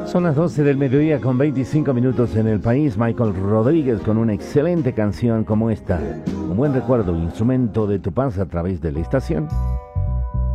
Son las 12 del mediodía con 25 minutos en el país. Michael Rodríguez con una excelente canción como esta. Un buen recuerdo, instrumento de tu paz a través de la estación.